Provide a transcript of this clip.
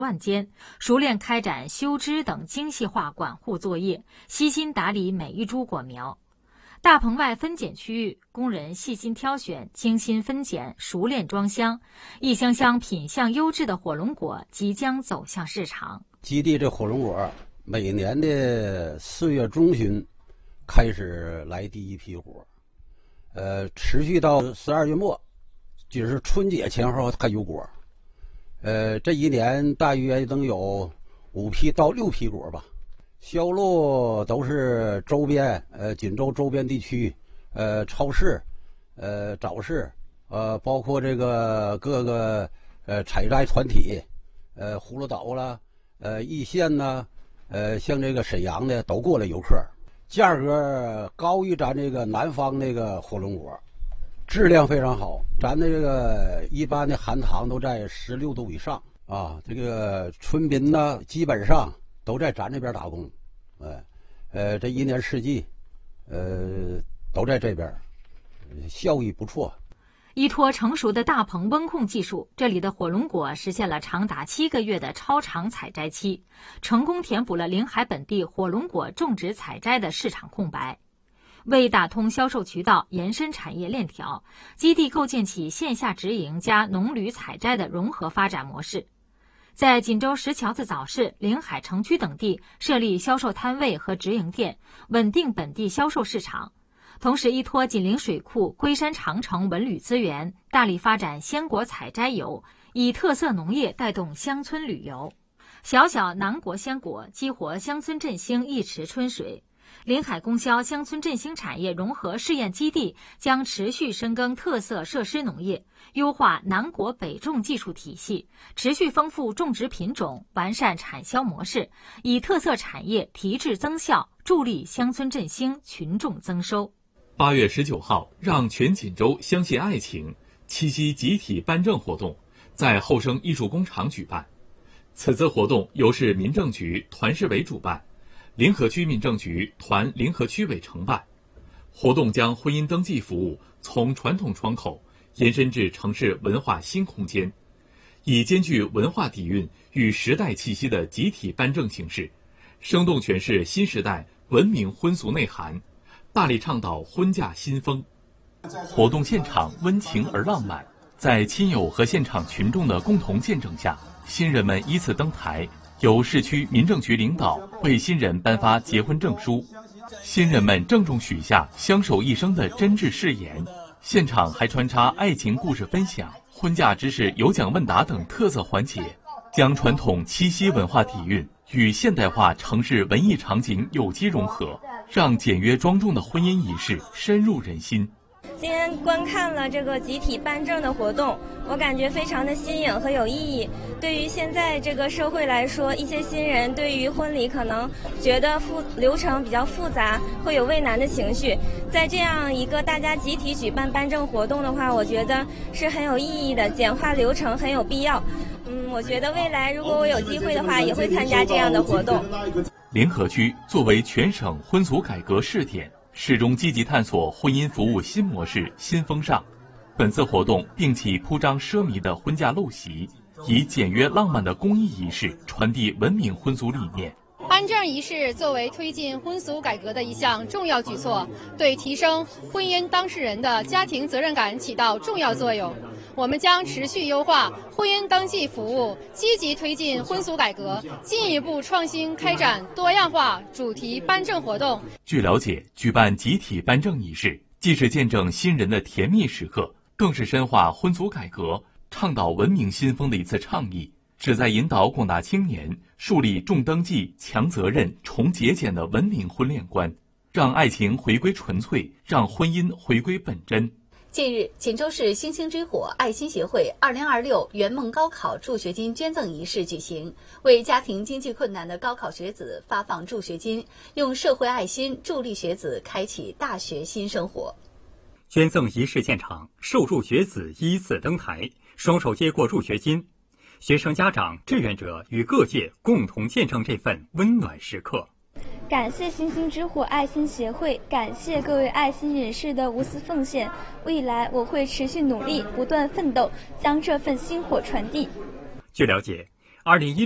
万间，熟练开展修枝等精细化管护作业，悉心打理每一株果苗。大棚外分拣区域，工人细心挑选，精心分拣，熟练装箱，一箱箱品相优质的火龙果即将走向市场。 基地这火龙果每年的4月中旬开始来第一批果，持续到12月末，就是春节前后还有果。这一年大约能有5批到6批果吧。销路都是周边锦州周边地区超市早市包括这个各个采摘团体葫芦岛啦易县呐像这个沈阳的都过来游客，价格高于咱这个南方那个火龙果，质量非常好，咱这个一般的含糖都在16度以上啊。这个村民呢基本上都在咱这边打工，这一年四季，都在这边，效益不错。 依托成熟的大棚温控技术，这里的火龙果实现了长达7个月的超长采摘期，成功填补了临海本地火龙果种植采摘的市场空白。为打通销售渠道，延伸产业链条，基地构建起线下直营加农旅采摘的融合发展模式。在锦州石桥子早市、临海城区等地设立销售摊位和直营店，稳定本地销售市场。同时依托紧邻水库、龟山长城文旅资源，大力发展鲜果采摘游，以特色农业带动乡村旅游。小小南国鲜果激活乡村振兴一池春水。临海供销乡村振兴产业融合试验基地将持续深耕特色设施农业，优化南果北种技术体系，持续丰富种植品种，完善产销模式，以特色产业提质增效，助力乡村振兴、群众增收。 8月19号，让全锦州相信爱情七夕集体颁证活动在后生艺术工厂举办。此次活动由市民政局团市委主办，临河区民政局团临河区委承办。活动将婚姻登记服务从传统窗口延伸至城市文化新空间，以兼具文化底蕴与时代气息的集体颁证形式，生动诠释新时代文明婚俗内涵，大力倡导婚嫁新风。活动现场温情而浪漫，在亲友和现场群众的共同见证下，新人们依次登台，由市区民政局领导为新人颁发结婚证书，新人们郑重许下相守一生的真挚誓言。现场还穿插爱情故事分享、婚嫁知识有奖问答等特色环节，将传统七夕文化底蕴与现代化城市文艺场景有机融合，让简约庄重的婚姻仪式深入人心。 今天观看了这个集体颁证的活动，我感觉非常的新颖和有意义。对于现在这个社会来说，一些新人对于婚礼可能觉得流程比较复杂，会有畏难的情绪。在这样一个大家集体举办颁证活动的话，我觉得是很有意义的，简化流程很有必要。我觉得未来如果我有机会的话，也会参加这样的活动。 临河区作为全省婚俗改革试点，始终积极探索婚姻服务新模式、新风尚。本次活动并起铺张奢靡的婚嫁陋习，以简约浪漫的公益仪式传递文明婚俗理念。 颁证仪式作为推进婚俗改革的一项重要举措，对提升婚姻当事人的家庭责任感起到重要作用。我们将持续优化婚姻登记服务，积极推进婚俗改革，进一步创新开展多样化主题颁证活动。 据了解，举办集体颁证仪式，既是见证新人的甜蜜时刻，更是深化婚俗改革、倡导文明新风的一次倡议，旨在引导广大青年树立重登记、强责任、重节俭的文明婚恋观，让爱情回归纯粹，让婚姻回归本真。 近日，锦州市星星之火爱心协会2026圆梦高考助学金捐赠仪式举行，为家庭经济困难的高考学子发放助学金，用社会爱心助力学子开启大学新生活。 捐赠仪式现场，受助学子依次登台，双手接过助学金，学生家长、志愿者与各界共同见证这份温暖时刻。 感谢星星之火爱心协会，感谢各位爱心人士的无私奉献。未来我会持续努力，不断奋斗，将这份薪火传递。 据了解，2016